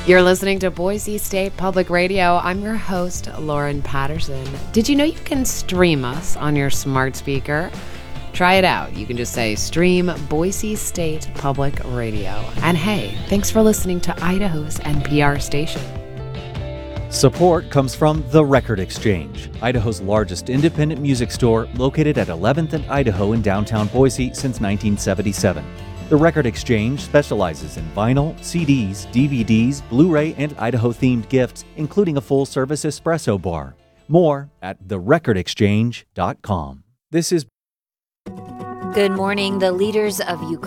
You're listening to Boise State Public Radio. I'm your host, Lauren Patterson. Did you know you can stream us on your smart speaker? Try it out. You can just say stream Boise State Public Radio. And hey, thanks for listening to Idaho's NPR station. Support comes from The Record Exchange, Idaho's largest independent music store located at 11th and Idaho in downtown Boise since 1977. The Record Exchange specializes in vinyl, CDs, DVDs, Blu-ray, and Idaho-themed gifts, including a full-service espresso bar. More at therecordexchange.com. This is Good morning. The leaders of Ukraine